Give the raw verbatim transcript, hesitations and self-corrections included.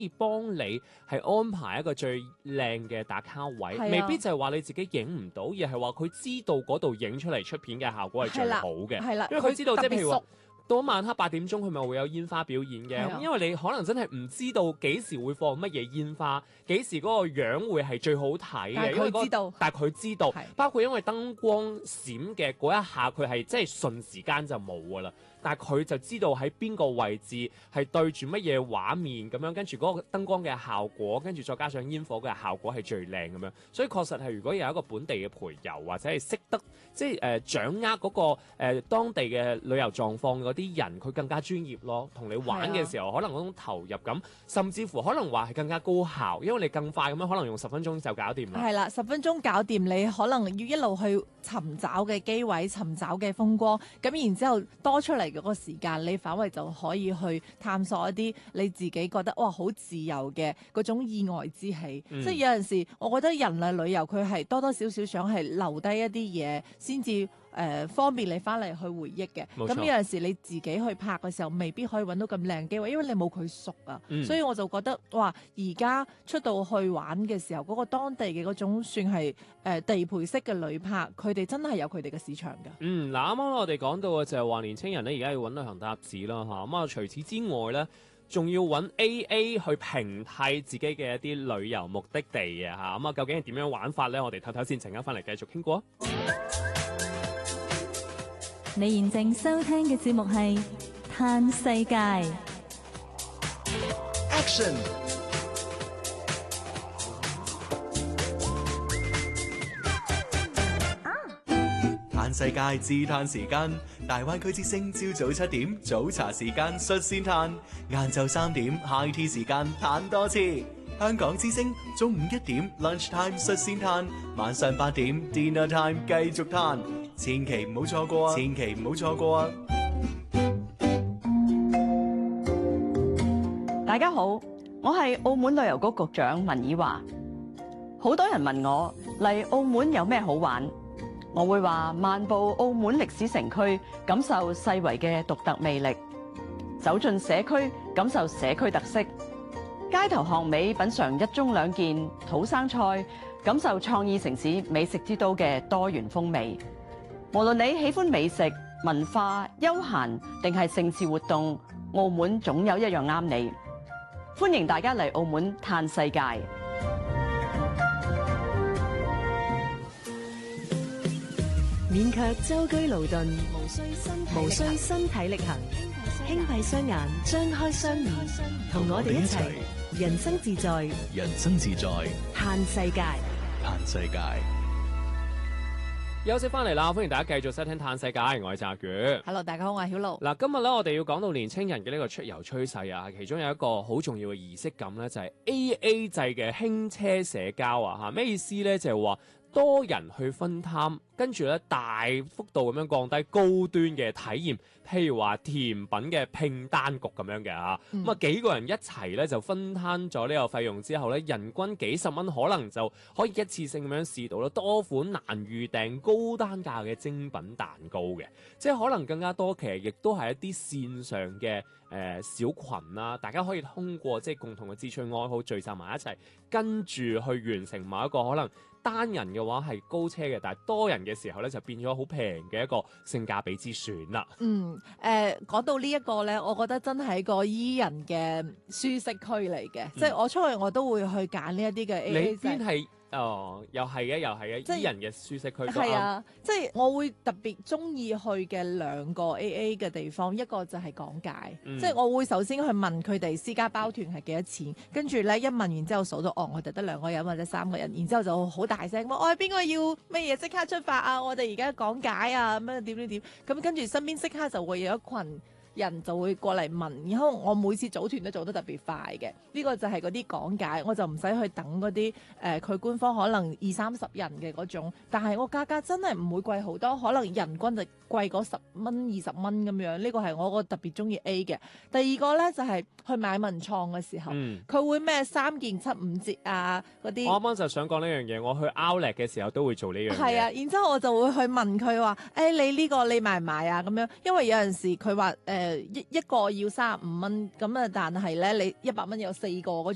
以幫你係安排一個最靚嘅打卡位， 啊、 未必就係話你自己影唔到，而係話佢知道嗰度影出嚟出片嘅效果係最好嘅。 係啦， 因為佢知道即係譬如話。到晚黑八點鐘，佢咪會有煙花表演嘅。咁、啊、因為你可能真係唔知道幾時會放乜嘢煙花，幾時嗰個樣會係最好睇嘅。因為佢知道，但係佢知道，包括因為燈光閃嘅嗰一下，佢係即係瞬時間就冇㗎啦。但係佢就知道喺邊個位置係對住乜嘢畫面咁樣，跟住嗰個燈光嘅效果，跟住再加上煙火嘅效果係最靚咁樣。所以確實係如果有一個本地嘅陪遊或者係識得即係誒、呃、掌握嗰、那個誒、呃、當地嘅旅遊狀況嗰啲人，佢更加專業咯。同你玩嘅時候，可能嗰種投入感，甚至乎可能話係更加高效，因為你更快咁樣，可能用十分鐘就搞掂啦。 係啦，十分鐘搞掂，你可能要一路去尋找嘅機位、尋找嘅風光，咁然之後多出嚟嗰個時間，你反為就可以去探索一啲你自己覺得哇好自由嘅嗰種意外之喜。嗯、即係有陣時，我覺得人類旅遊佢係多多少少想係留低一啲嘢，先至誒方便你翻嚟去回憶嘅。咁有陣時你自己去拍嘅時候，未必可以揾到咁靚機位，因為你冇佢熟啊。嗯、所以我就覺得哇，而家出到去玩嘅時候，嗰、嗰個當地嘅嗰種算係誒、呃、地陪式嘅旅拍，佢哋真係有佢哋嘅市場㗎。 嗯，嗱啱啱我哋講到嘅就係話年青人咧，而家要揾旅行搭子啦嚇。咁啊，除此之外咧，仲要揾 A A 去平替自己嘅一啲旅遊目的地嘅嚇。咁啊，究竟係點樣玩法咧？我哋唞唞先，陣間翻嚟繼續傾過。 你現正收聽嘅節目係《嘆世界》。 Action！嘆世界自嘆時間，大灣區之聲朝早七點早茶時間率先嘆，晏晝三點 high tea 時間嘆多次。香港之聲中午一點 lunch time 率先嘆，晚上八點 dinner time 繼續嘆，千祈唔好錯過啊！千祈唔好錯過啊！ 大家好，我係澳門旅遊局局長文以華。好多人問我嚟澳門有咩好玩？我會話漫步澳門歷史城區，感受世遺嘅獨特魅力；走進社區，感受社區特色；街頭巷尾品嚐一盅兩件土生菜，感受創意城市美食之都嘅多元風味。無論你喜歡美食、文化、休閒定係盛事活動，澳門總有一樣啱你。歡迎大家嚟澳門嘆世界。 免卻舟車勞頓，無需身無需身體力行，輕閉雙眼，張開雙耳，同我哋一齊人生自在， 人生自在， 嘆世界， 嘆世界。 休息翻嚟啦，歡迎大家繼續收聽《嘆世界》，我係澤宇。 Hello， 大家好，我係曉露。 嗱，今日咧我哋要講到年青人嘅呢個出遊趨勢啊，其中有一個好重要嘅儀式感咧，就係 A A 制嘅輕車社交啊，吓咩意思咧？就係話多人去分攤，跟住咧大幅度咁樣降低高端嘅體驗，譬如話甜品嘅拼單局咁樣嘅嚇，咁啊、嗯、幾個人一齊咧就分攤咗呢個費用之後咧，人均幾十蚊可能就可以一次性咁樣試到啦多款難預訂高單價嘅精品蛋糕嘅，即係可能更加多其實亦都係一啲線上嘅誒、呃、小群啦，大家可以通過即係共同嘅志趣愛好聚集埋一齊，跟住去完成某一個可能單人嘅話係高車嘅，但係多人嘅時候咧就變咗好平嘅一個性價比之選啦。 嗯，誒、呃、講到呢一個咧，我覺得真係一個 E 人嘅舒適區嚟嘅，嗯、即係我出去我都會去揀呢一啲嘅 A A 制。你邊係？ 哦，又係嘅，又係嘅，即係人嘅舒適區。 係啊，即係我會特別中意去嘅兩個 A A 嘅地方，一個就係港界，嗯、即係我會首先去問佢哋私家包團係幾多錢，跟住咧一問完之後數到哦，我哋得兩個人或者三個人，然之後就好大聲，我係邊個要乜嘢即刻出發啊！我哋而家講解啊，咩點點點，咁跟住身邊即刻就會有一群人就會過嚟問，然後我每次組團都做得特別快嘅，呢、這個就係嗰啲講解，我就唔使去等嗰啲誒佢官方可能二三十人嘅嗰種，但係我價格真係唔會貴好多，可能人均就貴嗰十蚊二十蚊咁樣，呢、這個係我個特別中意 A 嘅。第二個呢，就係、是、去買文創嘅時候，佢、嗯、會咩三件七五折啊嗰啲。我啱啱就想講呢樣嘢，我去 Outlet 嘅時候都會做呢樣嘢。 係啊，然之後我就會去問佢話：誒、欸、你呢個你買唔買啊？咁樣，因為有陣時佢話誒。呃誒一一個要三十五蚊咁啊，但係咧你一百蚊有四個嗰